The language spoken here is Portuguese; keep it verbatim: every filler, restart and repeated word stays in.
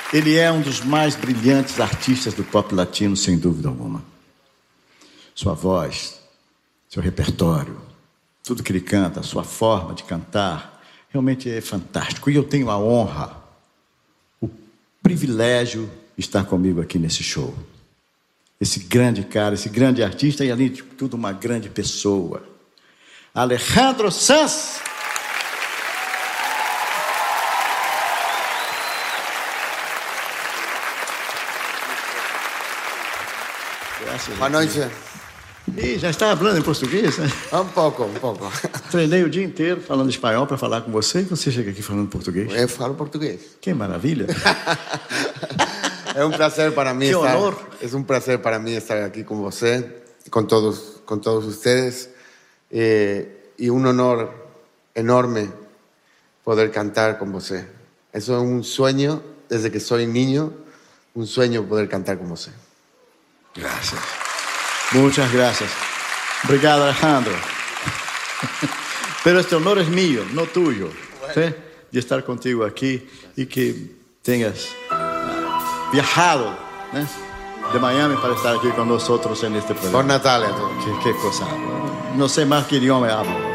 Ele é um dos mais brilhantes artistas do pop latino, sem dúvida alguma. Sua voz, seu repertório, tudo que ele canta, sua forma de cantar, realmente é fantástico. E eu tenho a honra, o privilégio de estar comigo aqui nesse show. Esse grande cara, esse grande artista e, além de tudo, uma grande pessoa. Alejandro Sanz. Boa noite. E já está falando em português, né? Um pouco, um pouco. Treinei o dia inteiro falando espanhol para falar com você e você chega aqui falando português. Eu falo português. Que maravilha. É um prazer para mim que estar. honor. É um prazer para mim estar aqui com você, com todos, com todos vocês. E, e um honor enorme poder cantar com você. Isso é um sonho desde que sou niño, um sonho poder cantar com você. Gracias. Muchas gracias. Obrigado, Alejandro. Pero este honor es mío, no tuyo. Bueno. ¿Sí? De estar contigo aquí y que tengas uh, viajado, ¿eh? de Miami para estar aquí con nosotros en este programa. Por Natal a todos. Qué, qué cosa. No sé más qué idioma hablo.